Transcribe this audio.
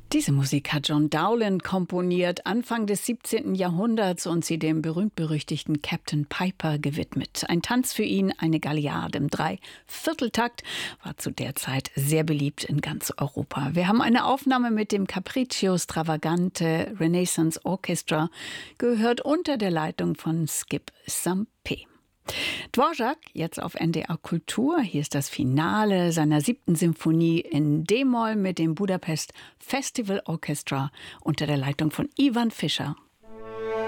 Diese Musik hat John Dowland komponiert, Anfang des 17. Jahrhunderts, und sie dem berühmt-berüchtigten Captain Piper gewidmet. Ein Tanz für ihn, eine Galliarde im Dreivierteltakt, war zu der Zeit sehr beliebt in ganz Europa. Wir haben eine Aufnahme mit dem Capriccio Stravagante Renaissance Orchestra gehört unter der Leitung von Skip Sampé. Dvorak, jetzt auf NDR Kultur. Hier ist das Finale seiner 7. Symphonie in D-Moll mit dem Budapest Festival Orchestra unter der Leitung von Ivan Fischer.